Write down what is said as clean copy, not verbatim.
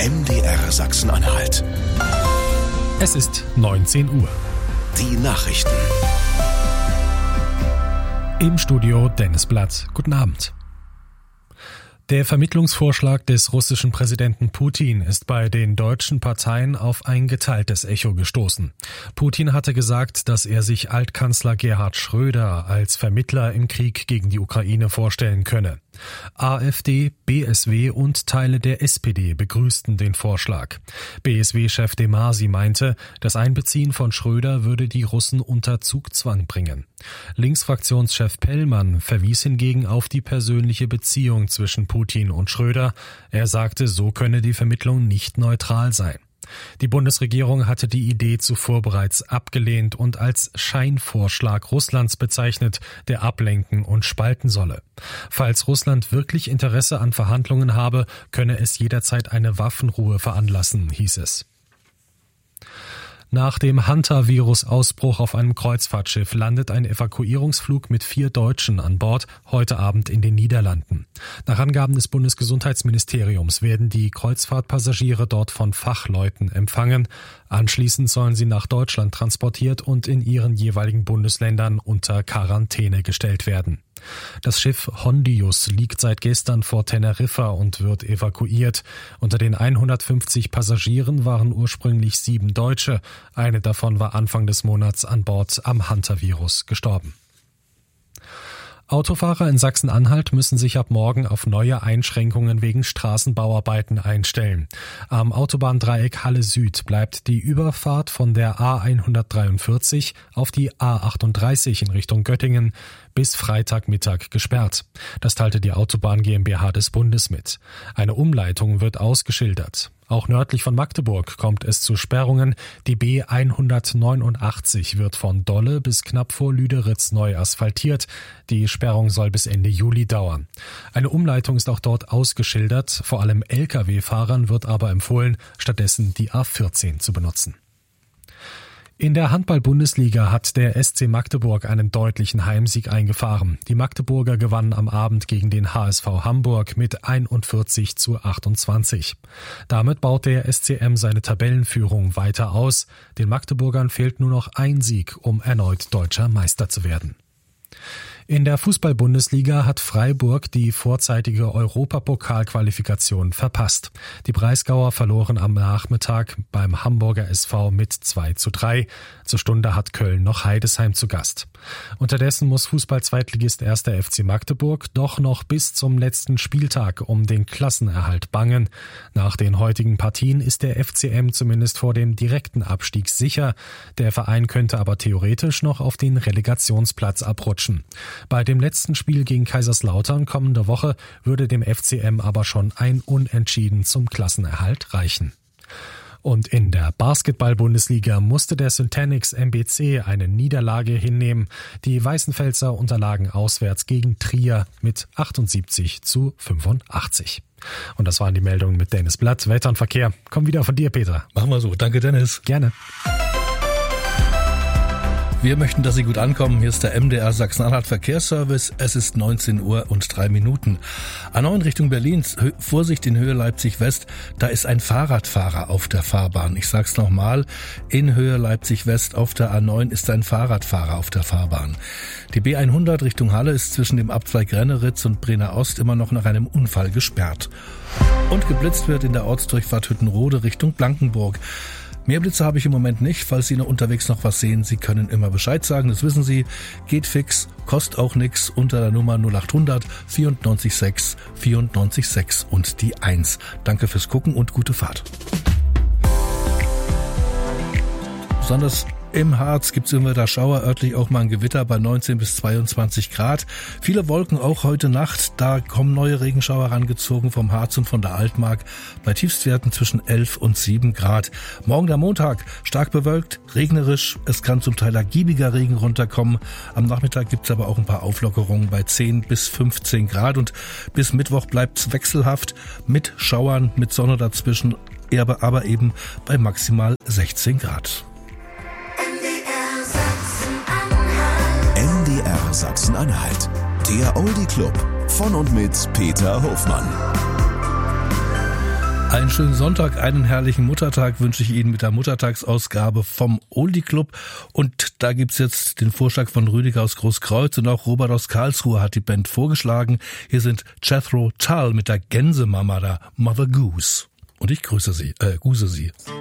MDR Sachsen-Anhalt. Es ist 19 Uhr. Die Nachrichten. Im Studio Dennis Blatt. Guten Abend. Der Vermittlungsvorschlag des russischen Präsidenten Putin ist bei den deutschen Parteien auf ein geteiltes Echo gestoßen. Putin hatte gesagt, dass er sich Altkanzler Gerhard Schröder als Vermittler im Krieg gegen die Ukraine vorstellen könne. AfD, BSW und Teile der SPD begrüßten den Vorschlag. BSW-Chef de Masi meinte, das Einbeziehen von Schröder würde die Russen unter Zugzwang bringen. Linksfraktionschef Pellmann verwies hingegen auf die persönliche Beziehung zwischen Putin und Schröder. Er sagte, so könne die Vermittlung nicht neutral sein. Die Bundesregierung hatte die Idee zuvor bereits abgelehnt und als Scheinvorschlag Russlands bezeichnet, der ablenken und spalten solle. Falls Russland wirklich Interesse an Verhandlungen habe, könne es jederzeit eine Waffenruhe veranlassen, hieß es. Nach dem Hantavirus-Ausbruch auf einem Kreuzfahrtschiff landet ein Evakuierungsflug mit 4 Deutschen an Bord heute Abend in den Niederlanden. Nach Angaben des Bundesgesundheitsministeriums werden die Kreuzfahrtpassagiere dort von Fachleuten empfangen. Anschließend sollen sie nach Deutschland transportiert und in ihren jeweiligen Bundesländern unter Quarantäne gestellt werden. Das Schiff Hondius liegt seit gestern vor Teneriffa und wird evakuiert. Unter den 150 Passagieren waren ursprünglich 7 Deutsche. Eine davon war Anfang des Monats an Bord am Hantavirus gestorben. Autofahrer in Sachsen-Anhalt müssen sich ab morgen auf neue Einschränkungen wegen Straßenbauarbeiten einstellen. Am Autobahndreieck Halle Süd bleibt die Überfahrt von der A143 auf die A38 in Richtung Göttingen bis Freitagmittag gesperrt. Das teilte die Autobahn GmbH des Bundes mit. Eine Umleitung wird ausgeschildert. Auch nördlich von Magdeburg kommt es zu Sperrungen. Die B189 wird von Dolle bis knapp vor Lüderitz neu asphaltiert. Die Sperrung soll bis Ende Juli dauern. Eine Umleitung ist auch dort ausgeschildert. Vor allem Lkw-Fahrern wird aber empfohlen, stattdessen die A14 zu benutzen. In der Handball-Bundesliga hat der SC Magdeburg einen deutlichen Heimsieg eingefahren. Die Magdeburger gewannen am Abend gegen den HSV Hamburg mit 41:28. Damit baut der SCM seine Tabellenführung weiter aus. Den Magdeburgern fehlt nur noch ein Sieg, um erneut deutscher Meister zu werden. In der Fußball-Bundesliga hat Freiburg die vorzeitige Europapokalqualifikation verpasst. Die Breisgauer verloren am Nachmittag beim Hamburger SV mit 2:3. Zur Stunde hat Köln noch Heidesheim zu Gast. Unterdessen muss Fußball-Zweitligist 1. FC Magdeburg doch noch bis zum letzten Spieltag um den Klassenerhalt bangen. Nach den heutigen Partien ist der FCM zumindest vor dem direkten Abstieg sicher. Der Verein könnte aber theoretisch noch auf den Relegationsplatz abrutschen. Bei dem letzten Spiel gegen Kaiserslautern kommende Woche würde dem FCM aber schon ein Unentschieden zum Klassenerhalt reichen. Und in der Basketball-Bundesliga musste der Syntanix MBC eine Niederlage hinnehmen. Die Weißenfelser unterlagen auswärts gegen Trier mit 78:85. Und das waren die Meldungen mit Dennis Blatt. Wetter und Verkehr kommen wieder von dir, Peter. Machen wir so. Danke, Dennis. Gerne. Wir möchten, dass Sie gut ankommen. Hier ist der MDR Sachsen-Anhalt Verkehrsservice. Es ist 19 Uhr und 3 Minuten. A9 Richtung Berlin. Vorsicht in Höhe Leipzig-West. Da ist ein Fahrradfahrer auf der Fahrbahn. Ich sag's nochmal. In Höhe Leipzig-West auf der A9 ist ein Fahrradfahrer auf der Fahrbahn. Die B100 Richtung Halle ist zwischen dem Abzweig Renneritz und Brenner Ost immer noch nach einem Unfall gesperrt. Und geblitzt wird in der Ortsdurchfahrt Hüttenrode Richtung Blankenburg. Mehr Blitze habe ich im Moment nicht. Falls Sie unterwegs noch was sehen, Sie können immer Bescheid sagen. Das wissen Sie. Geht fix, kostet auch nix. Unter der Nummer 0800 94 6 94 6 und die 1. Danke fürs Gucken und gute Fahrt. Besonders im Harz gibt's immer da Schauer, örtlich auch mal ein Gewitter bei 19 bis 22 Grad. Viele Wolken auch heute Nacht. Da kommen neue Regenschauer rangezogen vom Harz und von der Altmark bei Tiefstwerten zwischen 11 und 7 Grad. Morgen der Montag, stark bewölkt, regnerisch. Es kann zum Teil ergiebiger Regen runterkommen. Am Nachmittag gibt's aber auch ein paar Auflockerungen bei 10 bis 15 Grad. Und bis Mittwoch bleibt's wechselhaft mit Schauern, mit Sonne dazwischen, aber eben bei maximal 16 Grad. MDR Sachsen-Anhalt. Der Oldie Club von und mit Peter Hofmann. Einen schönen Sonntag, einen herrlichen Muttertag wünsche ich Ihnen mit der Muttertagsausgabe vom Oldie Club. Und da gibt's jetzt den Vorschlag von Rüdiger aus Großkreuz und auch Robert aus Karlsruhe hat die Band vorgeschlagen. Hier sind Jethro Tull mit der Gänsemama, der Mother Goose. Und ich grüße Sie, Guse Sie.